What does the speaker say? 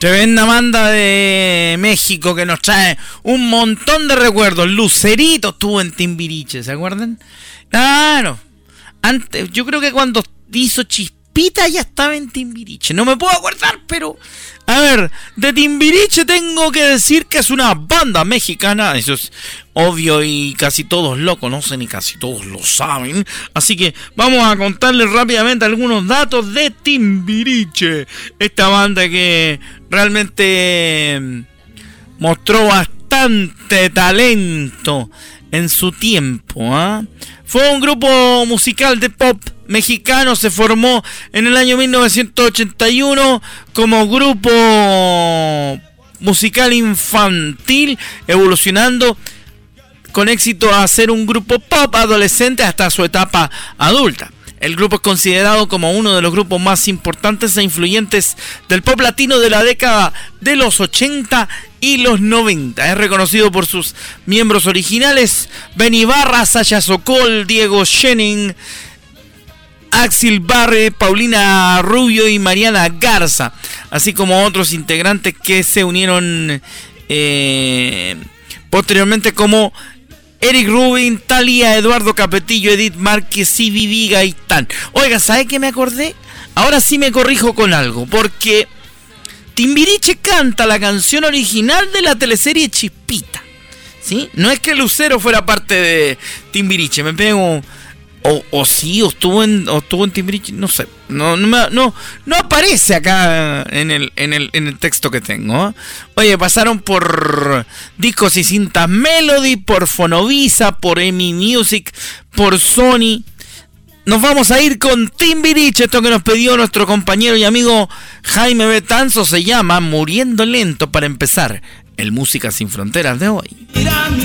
Tremenda banda de México que nos trae un montón de recuerdos. Lucerito estuvo en Timbiriche, ¿se acuerdan? Claro. Antes, yo creo que cuando hizo Chispita ya estaba en Timbiriche. No me puedo acordar, pero... A ver, de Timbiriche tengo que decir que es una banda mexicana. Eso es obvio y casi todos lo conocen y casi todos lo saben. Así que vamos a contarles rápidamente algunos datos de Timbiriche. Esta banda que realmente mostró bastante talento en su tiempo, ¿eh? Fue un grupo musical de pop mexicano, se formó en el año 1981 como grupo musical infantil, evolucionando con éxito a ser un grupo pop adolescente hasta su etapa adulta. El grupo es considerado como uno de los grupos más importantes e influyentes del pop latino de la década de los 80 y los 90. Es reconocido por sus miembros originales: Benny Barra, Sasha Sokol, Diego Schenning, Axel Barre, Paulina Rubio y Mariana Garza, así como otros integrantes que se unieron posteriormente, como Eric Rubin, Thalía, Eduardo Capetillo, Edith Márquez y Vivi Gaitán. Oiga, ¿sabe qué me acordé? Ahora sí me corrijo con algo, porque Timbiriche canta la canción original de la teleserie Chispita, ¿sí? No es que Lucero fuera parte de Timbiriche, me pego... O sí, o estuvo en Timbiriche, no sé. No aparece acá en el texto que tengo, ¿eh? Oye, pasaron por Discos y Cintas Melody, por Fonovisa, por EMI Music, por Sony. Nos vamos a ir con Timbiriche. Esto que nos pidió nuestro compañero y amigo Jaime Betanzo se llama Muriendo Lento, para empezar el Música Sin Fronteras de hoy.